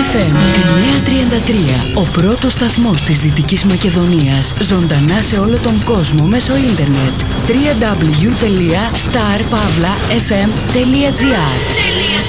FM 933, ο πρώτος σταθμός της Δυτικής Μακεδονίας, ζωντανά σε όλο τον κόσμο μέσω ίντερνετ. www.starpavlafm.gr